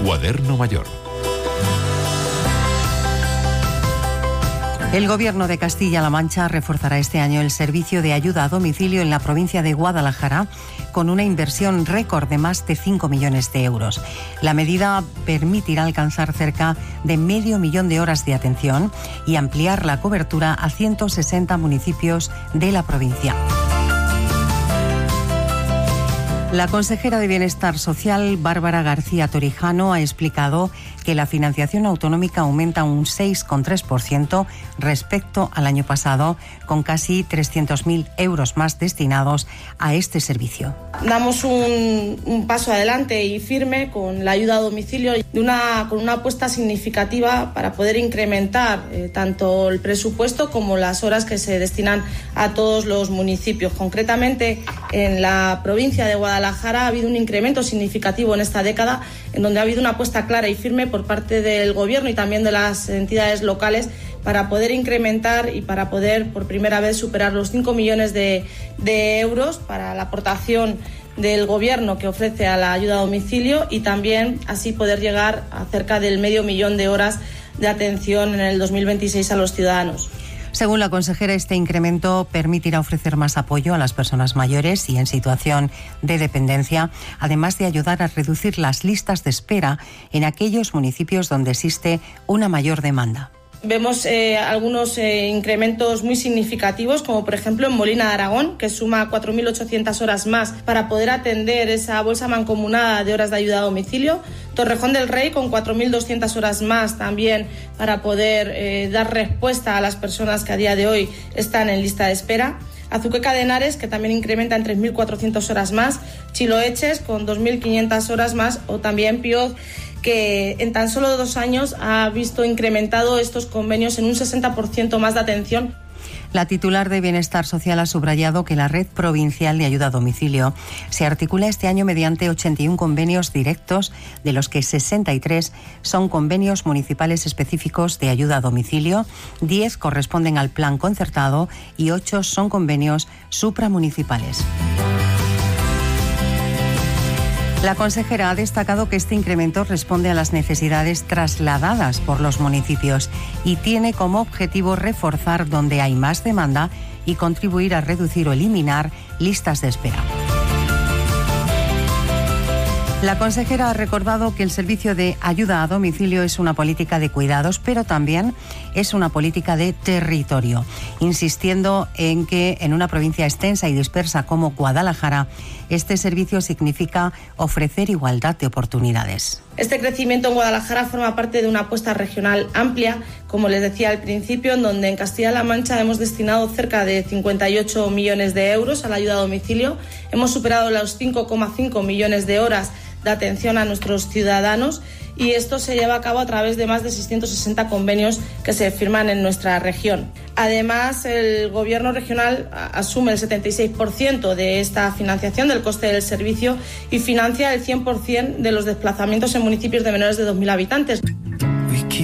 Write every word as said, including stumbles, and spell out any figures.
Cuaderno Mayor. El Gobierno de Castilla-La Mancha reforzará este año el servicio de ayuda a domicilio en la provincia de Guadalajara con una inversión récord de más de cinco millones de euros. La medida permitirá alcanzar cerca de medio millón de horas de atención y ampliar la cobertura a ciento sesenta municipios de la provincia. La consejera de Bienestar Social, Bárbara García Torijano, ha explicado que la financiación autonómica aumenta un seis coma tres por ciento respecto al año pasado, con casi trescientos mil euros más destinados a este servicio. Damos un, un paso adelante y firme con la ayuda a domicilio, de una, con una apuesta significativa para poder incrementar eh, tanto el presupuesto como las horas que se destinan a todos los municipios. Concretamente, en la provincia de Guadalajara ha habido un incremento significativo en esta década, en donde ha habido una apuesta clara y firme por parte del Gobierno y también de las entidades locales para poder incrementar y para poder por primera vez superar los cinco millones de, de euros para la aportación del Gobierno que ofrece a la ayuda a domicilio y también así poder llegar a cerca del medio millón de horas de atención en el dos mil veintiséis a los ciudadanos. Según la consejera, este incremento permitirá ofrecer más apoyo a las personas mayores y en situación de dependencia, además de ayudar a reducir las listas de espera en aquellos municipios donde existe una mayor demanda. Vemos eh, algunos eh, incrementos muy significativos, como por ejemplo en Molina de Aragón, que suma cuatro mil ochocientas horas más para poder atender esa bolsa mancomunada de horas de ayuda a domicilio. Torrejón del Rey, con cuatro mil doscientas horas más también para poder eh, dar respuesta a las personas que a día de hoy están en lista de espera. Azuqueca de Henares, que también incrementa en tres mil cuatrocientas horas más. Chiloeches, con dos mil quinientas horas más. O también Pioz, que en tan solo dos años ha visto incrementado estos convenios en un sesenta por ciento más de atención. La titular de Bienestar Social ha subrayado que la red provincial de ayuda a domicilio se articula este año mediante ochenta y uno convenios directos, de los que sesenta y tres son convenios municipales específicos de ayuda a domicilio, diez corresponden al plan concertado y ocho son convenios supramunicipales. La consejera ha destacado que este incremento responde a las necesidades trasladadas por los municipios y tiene como objetivo reforzar donde hay más demanda y contribuir a reducir o eliminar listas de espera. La consejera ha recordado que el servicio de ayuda a domicilio es una política de cuidados, pero también es una política de territorio, insistiendo en que en una provincia extensa y dispersa como Guadalajara, este servicio significa ofrecer igualdad de oportunidades. Este crecimiento en Guadalajara forma parte de una apuesta regional amplia, como les decía al principio, en donde en Castilla-La Mancha hemos destinado cerca de cincuenta y ocho millones de euros a la ayuda a domicilio. Hemos superado los cinco coma cinco millones de horas de atención a nuestros ciudadanos y esto se lleva a cabo a través de más de seiscientos sesenta convenios que se firman en nuestra región. Además, el Gobierno regional asume el setenta y seis por ciento de esta financiación del coste del servicio y financia el cien por ciento de los desplazamientos en municipios de menores de dos mil habitantes.